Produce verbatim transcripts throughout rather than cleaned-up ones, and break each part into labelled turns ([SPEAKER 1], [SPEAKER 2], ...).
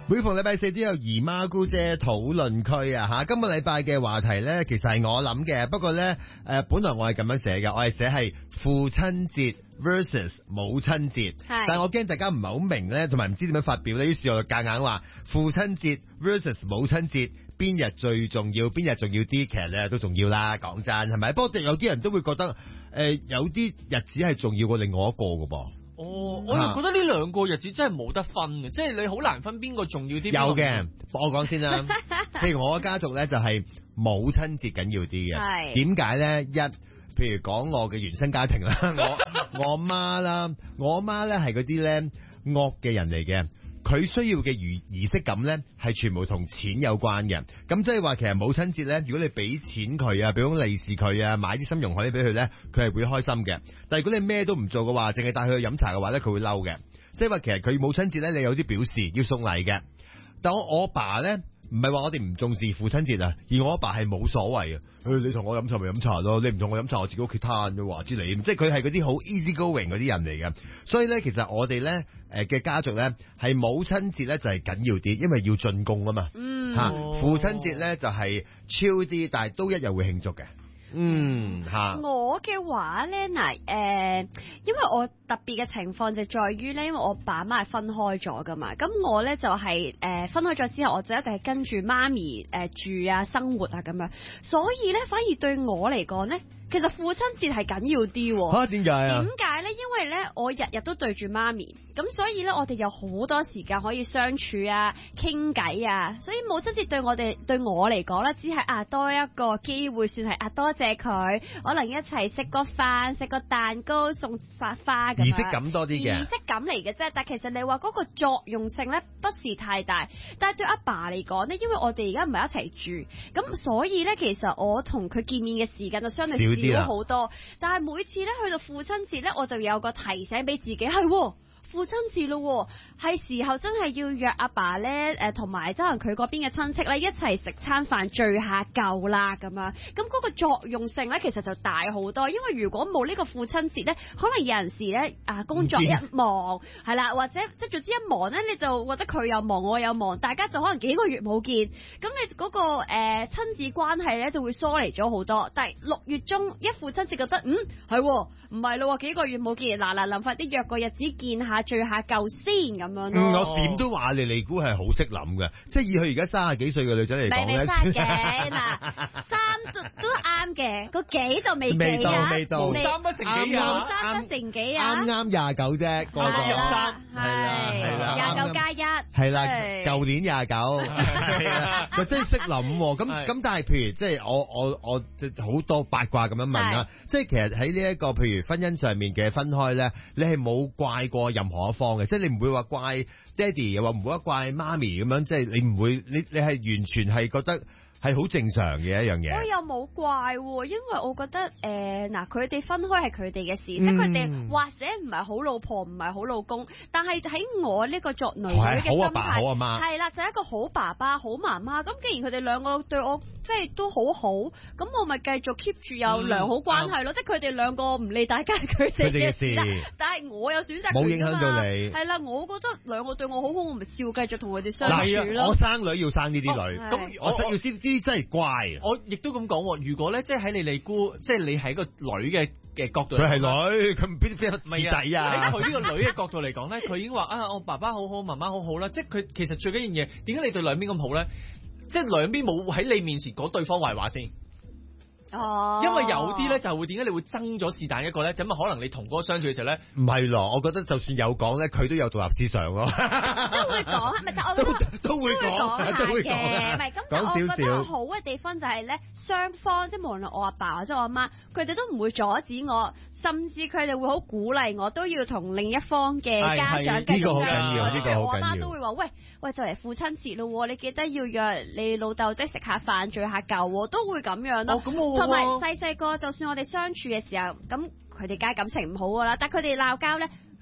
[SPEAKER 1] 每逢禮拜四都有姨媽姑姐討論區啊吓，今個禮拜嘅話題咧，其實係我諗嘅，不過咧誒、呃，本來我係咁樣寫嘅，我係寫係父親節 versus 母親節，但係我驚大家唔係好明咧，同埋唔知點樣發表咧，於是我就夾硬話父親節 versus 母親節邊日最重要，邊日重要啲，其實咧都重要啦，講真係咪？不過有啲人都會覺得誒、呃，有啲日子係重要過另外一個㗎噃。
[SPEAKER 2] 哦，我又覺得呢兩個日子真係冇得分嘅，即係你好難分邊個重要啲。
[SPEAKER 1] 有嘅，我講先啦。譬如我嘅家族咧，就係母親節緊要啲嘅。係點解咧？一，譬如講我嘅原生家庭啦，我我媽啦，我媽咧係嗰啲咧惡嘅人嚟嘅。佢需要嘅儀儀式感咧，係全部同錢有關嘅。咁即係話，其實母親節咧，如果你俾錢佢啊，俾種利是佢啊，買啲心容可以俾佢咧，佢係會開心嘅。但係如果你咩都唔做嘅話，淨係帶佢去飲茶嘅話咧，佢會嬲嘅。即係話，其實佢母親節咧，你有啲表示要送禮嘅。但我我爸咧，唔係話我哋唔重視父親節啊，而我阿爸係冇所謂嘅。誒，你同我飲茶咪飲茶咯，你唔同我飲茶，我自己屋企攤嘅話之你，即係佢係嗰啲好 easy going 嗰啲人嚟嘅。所以咧，其實我哋咧誒嘅家族咧係母親節咧就係緊要啲，因為要進貢啊嘛。嗯，吓父親節咧就係超啲，但係都一樣會慶祝嘅。嗯吓，
[SPEAKER 3] 我嘅話咧嗱，誒、呃，因為我特別嘅情況就在於咧，因為我爸媽係分開咗噶嘛，咁我咧就係、是、誒、呃、分開咗之後，我就一直係跟住媽咪誒、呃、住啊生活啊咁樣，所以咧反而對我嚟講咧，其實父親節係緊要啲。
[SPEAKER 1] 吓，點解啊？
[SPEAKER 3] 點解咧？因為咧我日日都對住媽咪，咁所以咧我哋有好多時間可以相處啊、傾偈啊，所以母親節對我哋對我嚟講咧，只係啊多一個機會，算係啊多謝佢，可能一齊食個飯、食個蛋糕、送發花咁樣。儀式感多啲嘅，儀式感嚟嘅啫。但係其實你話嗰個作用性咧，不是太大。但係對阿爸嚟講咧，因為我哋而家唔係一齊住，咁所以咧，其實我同佢見面嘅時間就相對少好多。但係每次咧去到父親節咧，我就有個提醒俾自己係。父親節咯，係時候真係要約阿爸咧，誒同埋即係佢嗰邊嘅親戚咧一齊食餐飯聚下舊啦咁樣，咁嗰個作用性咧其實就大好多，因為如果冇呢個父親節咧，可能有陣時咧啊工作一忙係啦，或者即係總之一忙咧，你就或者佢又忙我又忙，大家就可能幾個月冇見，咁你嗰、嗰個誒、呃、親子關係咧就會疏離咗好多。但係六月中一父親節覺得嗯係唔係咯，幾個月冇見，嗱嗱臨快啲約個日子見下。聚下舊先咁樣咯、
[SPEAKER 1] 嗯，我點都話你尼姑係好識諗嘅，即係以佢而家三十幾歲嘅女仔嚟講咧，
[SPEAKER 3] 未三嘅嗱，三都都啱嘅，個幾就未幾啊，
[SPEAKER 1] 未到，
[SPEAKER 2] 無三不成幾啊，
[SPEAKER 3] 無三不成幾啊，
[SPEAKER 1] 啱啱廿九啫，個個
[SPEAKER 3] 三係啦，廿九加一係
[SPEAKER 1] 啦，舊年廿九，係啦，佢真係識諗，咁咁但係譬如即係我我我好多八卦咁樣問啦，即係其實喺呢一個譬如婚姻上面嘅分開咧，你係冇怪過任何一方嘅，即係你唔會話怪爹哋，又話唔會話怪媽咪咁樣，即係你唔會，你你係完全係覺得係好正常嘅一樣嘢。
[SPEAKER 3] 我又冇怪，因為我覺得誒嗱，佢、呃、哋分開係佢哋嘅事，嗯、即係佢哋或者唔係好老婆，唔係好老公，但係喺我呢個作女女嘅心態，好阿爸好阿媽，係啦，就係、是、一個好爸爸好媽媽。咁既然佢哋兩個對我即係都好好，咁我咪繼續 keep 住有良好關係咯。嗯、即係佢哋兩個唔理大家佢哋嘅事，但係我有選擇權，冇影響到你。係啦，我覺得兩個對我好好，我咪照繼續同佢哋相處咯。
[SPEAKER 1] 我生女要生呢啲女，咁、哦、我實要先啲真係乖。
[SPEAKER 2] 我亦都咁講，如果咧即係喺你尼姑，即係你喺個女嘅嘅角度，
[SPEAKER 1] 佢係女，佢唔邊邊有仔啊？
[SPEAKER 2] 喺佢呢個女嘅角度嚟講咧，佢已經話啊，我爸爸好好，媽媽好好啦。即係佢其實最緊要嘢，點解你對兩邊咁好咧？即係兩邊冇喺你面前講對方壞話先。哦，因為有啲咧就會點解你會爭咗是但一個咧？就咁可能你同嗰個相處嘅時候咧，
[SPEAKER 1] 唔係咯？我覺得就算有講咧，佢都有獨立思想咯。
[SPEAKER 3] 都會講，係咪？但我覺得
[SPEAKER 1] 都都會講，都會講嘅。
[SPEAKER 3] 唔係咁，但我覺得好嘅地方就係咧，雙方即係無論我阿爸或者我阿媽，佢哋都唔會阻止我，甚至佢哋會好鼓勵我，都要同另一方嘅家長繼續相處。
[SPEAKER 1] 呢個好緊要，
[SPEAKER 3] 我阿媽都會話：喂喂，就嚟父親節咯，你記得要約你老豆即係食下飯聚下舊，都會咁樣咯。
[SPEAKER 2] 咁我
[SPEAKER 3] 同埋細細個，就算我哋相處嘅時候，咁佢哋梗係感情唔好噶啦，但係佢哋鬧交咧，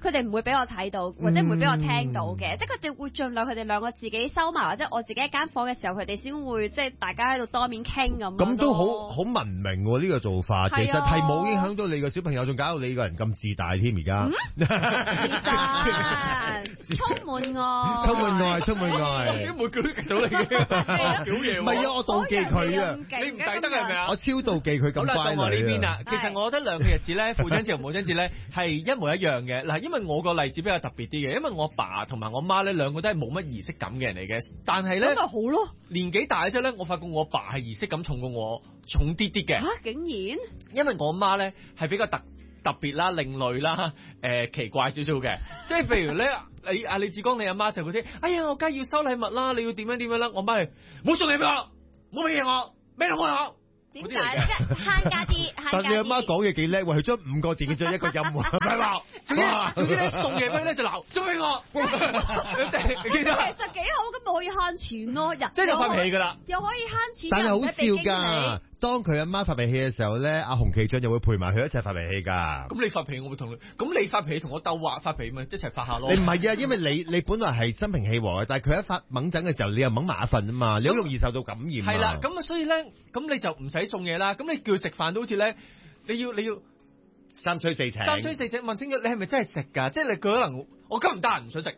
[SPEAKER 3] 佢哋唔會俾我睇到，或者唔會俾我聽到嘅，
[SPEAKER 1] 嗯、
[SPEAKER 3] 即係佢哋會盡量佢哋兩個自己收埋，或者我自己一間房嘅時候，佢哋先會即係大家喺度當面傾咁。
[SPEAKER 1] 咁都好好文明喎、啊、呢、呢個做法，其實係冇影響到你個小朋友，仲搞到你個人咁自大添而家。
[SPEAKER 3] 其實充滿愛，
[SPEAKER 1] 充滿愛，充滿愛。
[SPEAKER 2] 點會叫到你嘅？屌嘢！
[SPEAKER 1] 唔係啊，我妒忌佢啊！
[SPEAKER 2] 你唔抵得係咪啊？
[SPEAKER 1] 我超妒忌佢咁乖女啊！
[SPEAKER 2] 呢邊啊，其實我覺得兩個日子咧，父親節同母親節咧係一模一樣嘅。嗱，因為我個例子比較特別啲嘅，因為我爸同埋我媽咧兩個都係冇乜儀式感嘅人嚟嘅，但係咧
[SPEAKER 3] 咁咪好咯。
[SPEAKER 2] 年紀大咗咧，我發覺我爸係儀式感重過我重啲啲嘅。
[SPEAKER 3] 嚇！竟然？
[SPEAKER 2] 因為我媽咧係比較特特別啦、另類啦、誒、呃、奇怪少少嘅，即係譬如咧，你阿李志剛你阿媽就嗰啲，哎呀我梗係要收禮物啦，你要點樣點樣啦，我媽係冇送禮俾我，冇俾嘢我，俾我我。
[SPEAKER 3] 點解？即係慳家啲，
[SPEAKER 1] 但你阿媽講嘢幾叻喎，佢將五個字變咗一個音喎，
[SPEAKER 2] 唔係話，總之總之咧送嘢俾佢咧就鬧，送俾我。其實幾
[SPEAKER 3] 好，咁咪可以慳錢咯，人
[SPEAKER 2] 即係就發脾氣㗎啦，
[SPEAKER 3] 又可以慳錢，
[SPEAKER 1] 但係好笑㗎。當佢阿媽發脾氣嘅時候咧，阿洪其俊就會陪埋佢一齊發脾氣㗎。
[SPEAKER 2] 咁你發脾氣，我會同你。咁你發脾氣同我鬥話發脾氣，咪一齊發下咯。
[SPEAKER 1] 你唔係啊，因為你你本來係心平氣和嘅，但係佢一發猛陣嘅時候，你又掹埋一份啊嘛，你好容易受到感染。係
[SPEAKER 2] 啦，咁啊，所以咧，咁你就唔使送嘢啦。咁你叫佢食飯都好似咧，你要你要
[SPEAKER 1] 三催四請。
[SPEAKER 2] 三催四請問清楚，你係咪真係食㗎？即係你佢可能我今日唔得閒唔想食。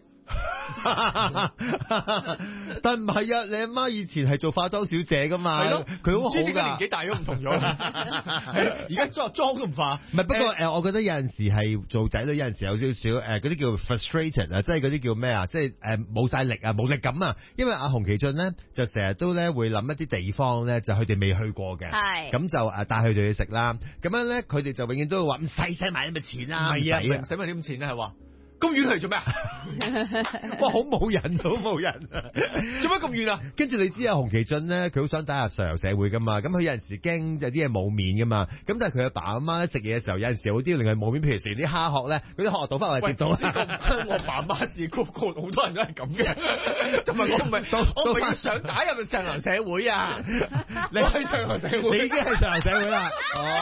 [SPEAKER 1] 但唔係啊，你阿媽以前係做化妝小姐噶嘛，佢好好㗎。
[SPEAKER 2] 年紀大咗唔同咗，而家裝妝都唔化。
[SPEAKER 1] 唔係，不過誒、呃，我覺得有陣時係做仔女，有陣時有少少誒嗰啲叫 frustrated 啊，即係嗰啲叫咩啊？即係誒冇晒力啊，冇力感啊。因為阿洪其俊咧就成日都咧會諗一啲地方咧，就佢哋未去過嘅，係咁就誒帶佢哋去食啦。咁樣咧，佢哋就永遠都會話唔使使埋啲咁嘅錢啦，唔使啊，
[SPEAKER 2] 唔使埋啲咁錢啦，係話。咁遠嚟做咩啊？
[SPEAKER 1] 哇，好冇人，好冇人啊！
[SPEAKER 2] 做乜咁遠啊？
[SPEAKER 1] 跟住你知啊，洪其俊咧，佢好想打入上流社會噶嘛。咁佢有陣時驚有啲嘢冇面噶嘛。咁但係佢阿爸阿媽食嘢嘅時候，有陣時有啲令佢冇面，譬如食啲蝦殼咧，嗰啲殼倒翻嚟跌到。呢個唔關
[SPEAKER 2] 我爸媽事，個個好多人都係咁嘅。同埋我唔係，我唔係想打入上流社會啊！你係上流社會，
[SPEAKER 1] 你已經係上流社會啦。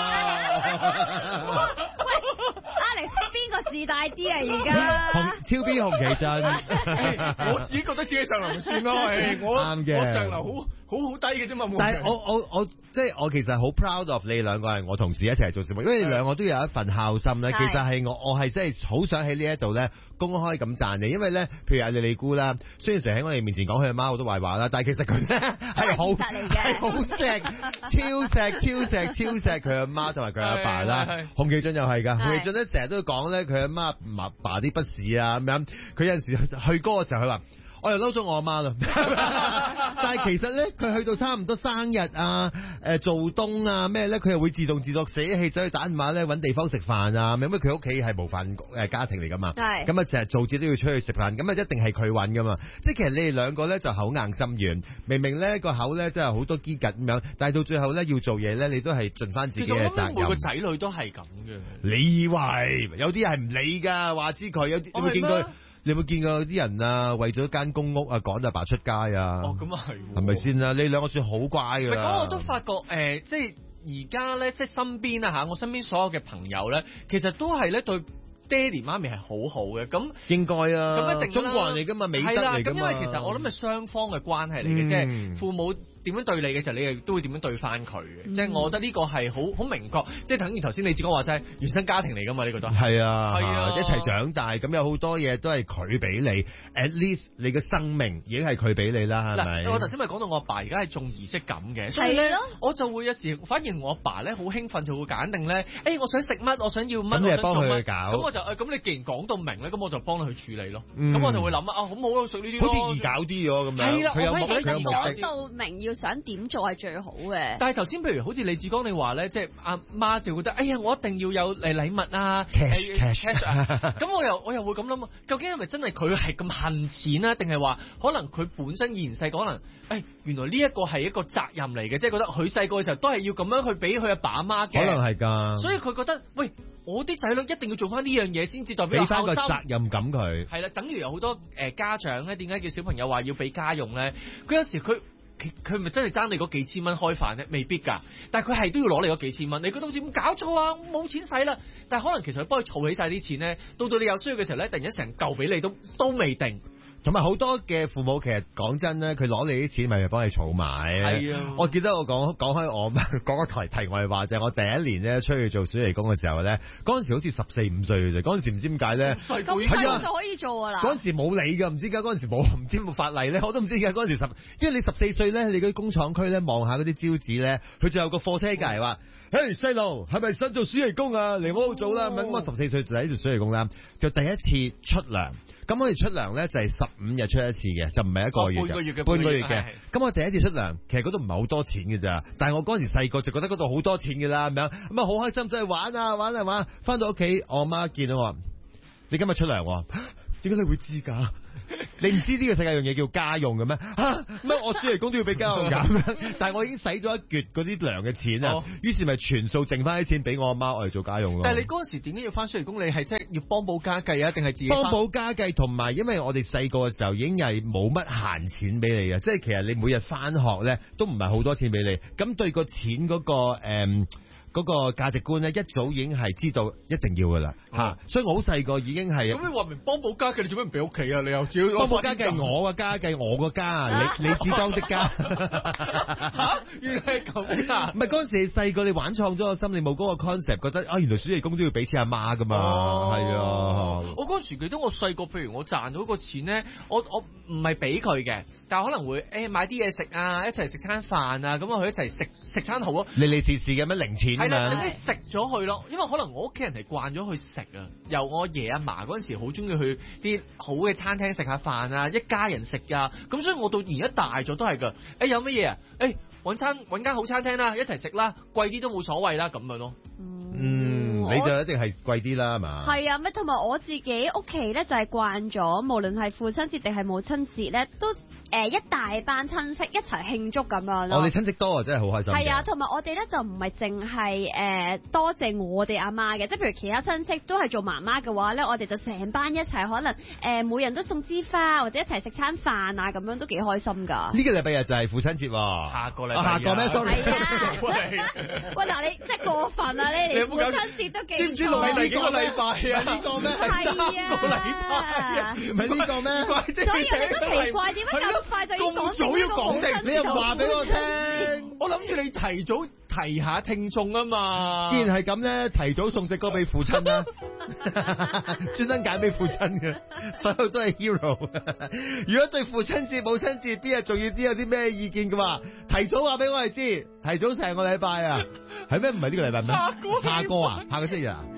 [SPEAKER 3] 哦。喂 ，Alex 邊個自大啲啊？而家？
[SPEAKER 1] 超 B 洪其俊，
[SPEAKER 2] 我自己覺得自己上流算咯，我啱嘅，我上流好好好低嘅啫嘛。
[SPEAKER 1] 但係我我我即係我其實好 proud of 你兩個係我同事一齊做節目，因為你兩個都有一份孝心咧。其實係我我係真係好想喺呢一度咧公開咁讚你，因為咧譬如阿李李姑啦，雖然成日喺我哋面前講佢阿媽好多壞話啦，但係其實佢咧係好係好錫，超錫超錫超錫佢阿媽同埋佢阿爸啦。洪其俊又係㗎，洪其俊咧成日都講咧佢阿媽阿爸啲不是啊咁樣，佢有陣時去歌嘅時候佢話。我又嬲咗我阿媽啦，但係其實咧，佢去到差唔多生日啊、誒、呃、做冬啊咩咧，佢又會自動自覺捨氣走去打電話咧揾地方食飯啊，因為佢屋企係無飯誒家庭嚟噶嘛，係咁啊成日做節都要出去食飯，咁啊一定係佢揾噶嘛，即係其實你哋兩個咧就口硬心軟，明明咧個口咧真係好多機緊咁樣，但係到最後咧要做嘢咧，你都係盡翻自己嘅責任。
[SPEAKER 2] 每個仔女都係咁嘅。
[SPEAKER 1] 你以為有啲係唔理㗎，話知佢有啲，你會見佢。你有冇見過啲人啊？為咗間公屋啊，趕阿爸出街啊？
[SPEAKER 2] 哦，咁啊係，
[SPEAKER 1] 係咪先啊？你兩個算好乖㗎啦。
[SPEAKER 2] 我都發覺誒、呃，即係而家咧，即係身邊啊嚇，我身邊所有嘅朋友咧，其實都係咧對爹哋媽咪係好好嘅。咁應
[SPEAKER 1] 該啊，
[SPEAKER 2] 咁一定
[SPEAKER 1] 中國人嚟㗎嘛，美德嚟㗎嘛。
[SPEAKER 2] 咁因為其實我諗係雙方嘅關係嚟嘅，嗯、即係父母點樣對你嘅時候，你亦都會點樣對翻佢嘅。嗯、即係我覺得呢個係好好明確，即係等於頭先你自己話齋原生家庭嚟㗎嘛，呢、呢個都係。係
[SPEAKER 1] 啊，係啊，一齊長大，咁有好多嘢都係佢俾你 ，at least 你嘅生命已經係佢俾你啦，係咪？
[SPEAKER 2] 我頭先咪講到我阿爸而家係重儀式感嘅，所以咧我就會有時反而我阿爸咧好興奮，就會揀定咧，誒、欸、我想食乜，我想要乜，
[SPEAKER 1] 咁你係幫佢搞，
[SPEAKER 2] 咁我就誒咁你既然講到明咧，咁我就幫你去處理咯。咁、嗯、我就會諗啊，好唔好食呢啲？
[SPEAKER 1] 好似易搞啲咗咁樣。係啦，
[SPEAKER 3] 佢有佢有講到明要想點做係最好嘅。
[SPEAKER 2] 但係頭先譬如好似李志剛你話咧，即係阿媽就覺得，哎呀我一定要有誒禮物啊 cash 啊，咁我又我又會咁諗啊，究竟係咪真係佢係咁恨錢啊？定係話可能佢本身以前細個可能，誒、哎、原來呢一個係一個責任嚟嘅，即係覺得佢細個嘅時候都係要咁樣去俾佢阿爸阿媽嘅，
[SPEAKER 1] 可能係㗎。
[SPEAKER 2] 所以佢覺得，喂，我啲仔女一定要做翻呢樣嘢先至代表
[SPEAKER 1] 俾翻個責任感佢。
[SPEAKER 2] 係啦，等於有好多誒家長咧，點解叫小朋友話要俾家用咧？佢有時佢。 佢咪真係爭你嗰幾千蚊開飯咧？未必㗎，但係佢係都要攞你嗰幾千蚊。你覺得好似咁搞錯啊？冇錢使啦！但係可能其實佢幫佢儲起晒啲錢咧，到到你有需要嘅時候咧，突然間成嚿俾你都都未定。
[SPEAKER 1] 同埋好多嘅父母其實講真咧，佢攞你啲錢咪幫你儲埋。係啊，我記得我講講開我講個題題外話就係我第一年咧出去做暑期工嘅時候咧，嗰陣時好似十四五歲嘅啫，嗰陣時唔知點解咧，
[SPEAKER 3] 咁細就可以做㗎啦。
[SPEAKER 1] 嗰陣時冇理㗎，唔知點解嗰陣時冇唔知冇法例咧，我都唔知點解嗰陣時十，因為你十四歲咧，你嗰啲工廠區咧望下嗰啲招紙咧，佢就有個貨車隔離話。嘿，細路，係咪想做暑期工啊？嚟我度做啦。咁、哦、我十四歲就喺度暑期工啦，就第一次出糧。咁我哋出糧咧就係十五日出一次嘅，就唔係一個月嘅、哦。半個月嘅，半個月嘅。咁我第一次出糧，其實嗰度唔係好多錢嘅咋。但係我嗰陣時細個就覺得嗰度好多錢嘅啦，咁樣咁啊好開心，真係玩啊玩啊玩。翻到屋企，我阿媽見到我，你今日出糧喎？點解你會知㗎？你唔知呢個世界有樣嘢叫家用嘅咩？嚇、啊、乜我暑期工都要俾家用㗎？但係我已經使咗一撅嗰啲糧嘅錢啊，於、哦、是咪全數剩翻啲錢俾我阿媽我嚟做家用咯。
[SPEAKER 2] 但係你嗰陣時點解要翻暑期工？你係即係要幫補家計啊，定係自己
[SPEAKER 1] 幫補家計？同埋因為我哋細個嘅時候已經係冇乜閒錢俾你嘅，即係其實你每日翻學咧都唔係好多錢俾你，咁對個錢嗰、嗰個誒。嗯嗰個價值觀咧，一早已經係知道一定要噶啦嚇，所以我好細個已經係。咁你話明幫補家計，你做咩唔俾屋企啊？你又照幫補家計，我嘅家計，我個家，你你只當的家。嚇，原來係咁啊！唔係嗰陣時細個，你玩創咗個心，你冇嗰個 concept，覺得啊原來暑期工都要俾錢阿媽噶嘛，係啊。我嗰陣時記得我細個，譬如我賺到個錢咧，我我唔係俾佢嘅，但係可能會誒買啲嘢食啊，一齊食餐飯啊，咁我去一齊食食餐好咯。你你試試嘅咩零錢？係啦，總之食咗佢咯，因為可能我屋企人係慣咗去食啊，由我爺阿嫲嗰陣時好中意去啲好嘅餐廳食下飯啊，一家人食噶，咁所以我到而家大咗都係噶，誒、欸、有乜嘢啊？誒、欸、揾餐揾間好餐廳啦，一齊食啦，貴啲都冇所謂啦，咁樣咯。嗯，你就一定係貴啲啦，係嘛？係啊，咩同埋我自己屋企咧就係慣咗，無論係父親節定係母親節咧都。誒、呃、一大班親戚一齊慶祝咁樣咯。我哋親戚多啊，真係好開心。係啊，同埋我哋咧就唔係淨係誒多謝我哋阿媽嘅，即係譬如其他親戚都係做媽媽嘅話咧，我哋就成班一齊可能誒、呃、每人都送支花或者一齊食餐飯啊，咁樣都幾開心㗎。呢個禮拜日就係父親節喎。下個禮拜、啊、下個咩？係啊。喂嗱，你真係過分啊！你連父親節都記錯。知唔知六係第幾個禮拜啊？呢個咩？係三個禮拜。唔係呢個咩？所以你都奇怪點解咁快就要講早要講定，你又唔話俾我聽。我諗住你提早提下聽眾啊嘛。既然係咁咧，提早送隻歌俾父親啦，專登揀俾父親嘅，所有都係 hero。如果對父親節、母親節邊日仲要知有啲咩意見嘅話，提早話俾我哋知，提早成個禮拜啊，係咩？唔係呢個禮拜咩？下個啊，下個星期啊。